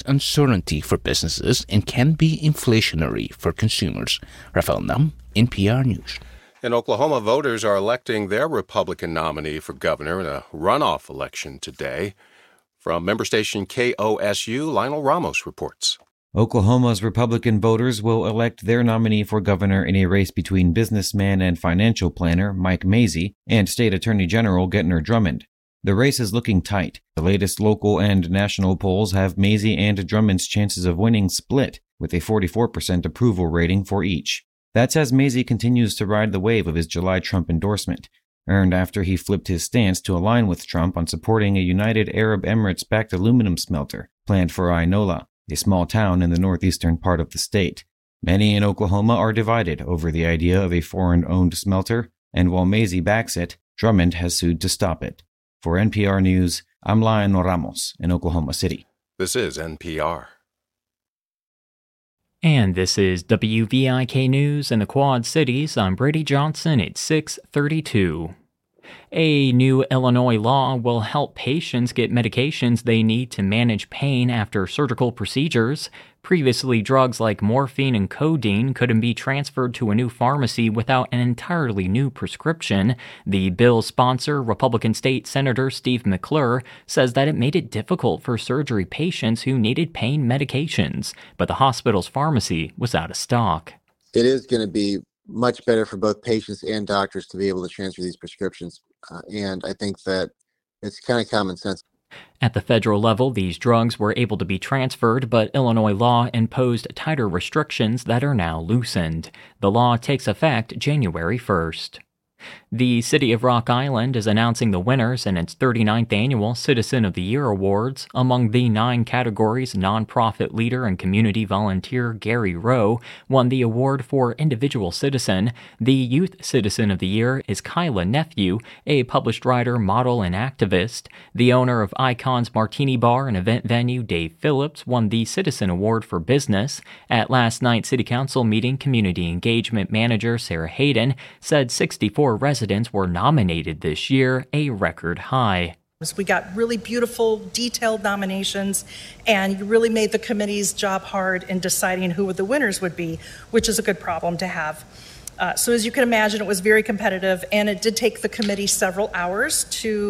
uncertainty for businesses and can be inflationary for consumers. Rafael Nam, NPR News. In Oklahoma, voters are electing their Republican nominee for governor in a runoff election today. From member station KOSU, Lionel Ramos reports. Oklahoma's Republican voters will elect their nominee for governor in a race between businessman and financial planner Mike Mazzei and State Attorney General Gentner Drummond. The race is looking tight. The latest local and national polls have Mazzei and Drummond's chances of winning split, with a 44% approval rating for each. That's as Mazzei continues to ride the wave of his July Trump endorsement, earned after he flipped his stance to align with Trump on supporting a United Arab Emirates-backed aluminum smelter planned for Ainola, a small town in the northeastern part of the state. Many in Oklahoma are divided over the idea of a foreign-owned smelter, and while Mazzei backs it, Drummond has sued to stop it. For NPR News, I'm Lionel Ramos in Oklahoma City. This is NPR. And this is WVIK News in the Quad Cities. I'm Brady Johnson at 6:32. A new Illinois law will help patients get medications they need to manage pain after surgical procedures. Previously, drugs like morphine and codeine couldn't be transferred to a new pharmacy without an entirely new prescription. The bill's sponsor, Republican State Senator Steve McClure, says that it made it difficult for surgery patients who needed pain medications, but the hospital's pharmacy was out of stock. It is going to be much better for both patients and doctors to be able to transfer these prescriptions. And I think that it's kind of common sense. At the federal level, these drugs were able to be transferred, but Illinois law imposed tighter restrictions that are now loosened. The law takes effect January 1st. The City of Rock Island is announcing the winners in its 39th annual Citizen of the Year Awards. Among the 9 categories, nonprofit leader and community volunteer Gary Rowe won the award for Individual Citizen. The Youth Citizen of the Year is Kyla Nephew, a published writer, model, and activist. The owner of Icons Martini Bar and event venue, Dave Phillips, won the Citizen Award for Business. At last night's City Council meeting, Community Engagement Manager Sarah Hayden said 64 residents were nominated this year, a record high. We got really beautiful, detailed nominations, and you really made the committee's job hard in deciding who the winners would be, which is a good problem to have. So as you can imagine, it was very competitive, and it did take the committee several hours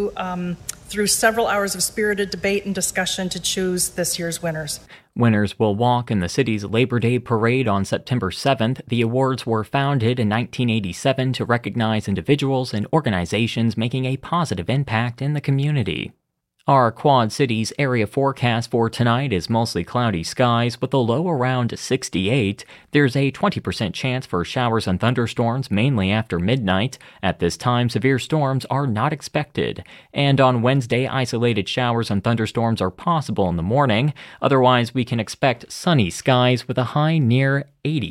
through several hours of spirited debate and discussion to choose this year's winners. Winners will walk in the city's Labor Day parade on September 7th. The awards were founded in 1987 to recognize individuals and organizations making a positive impact in the community. Our Quad Cities area forecast for tonight is mostly cloudy skies with a low around 68. There's a 20% chance for showers and thunderstorms, mainly after midnight. At this time, severe storms are not expected. And on Wednesday, isolated showers and thunderstorms are possible in the morning. Otherwise, we can expect sunny skies with a high near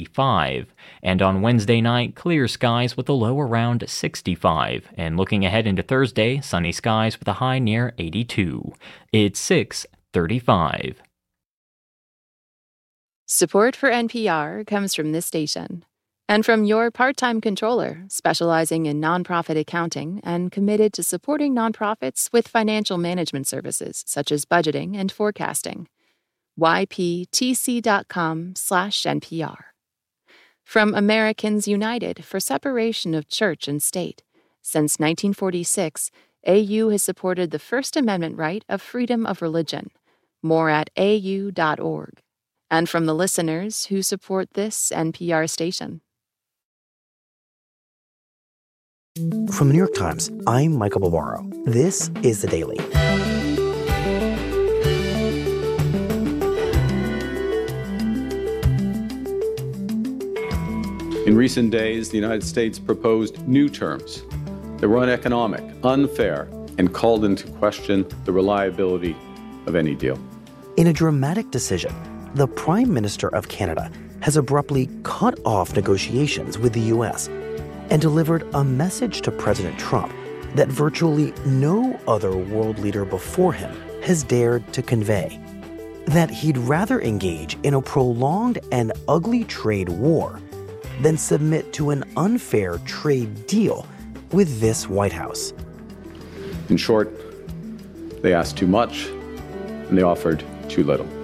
85. And on Wednesday night, clear skies with a low around 65. And looking ahead into Thursday, sunny skies with a high near 82. It's 6:35. Support for NPR comes from this station and from your part-time controller, specializing in nonprofit accounting and committed to supporting nonprofits with financial management services such as budgeting and forecasting. yptc.com/NPR. From Americans United for Separation of Church and State. Since 1946, AU has supported the First Amendment right of freedom of religion. More at au.org. And from the listeners who support this NPR station. From the New York Times, I'm Michael Barbaro. This is The Daily. In recent days, the United States proposed new terms that were uneconomic, unfair, and called into question the reliability of any deal. In a dramatic decision, the Prime Minister of Canada has abruptly cut off negotiations with the U.S. and delivered a message to President Trump that virtually no other world leader before him has dared to convey: that he'd rather engage in a prolonged and ugly trade war than submit to an unfair trade deal with this White House. In short, they asked too much and they offered too little.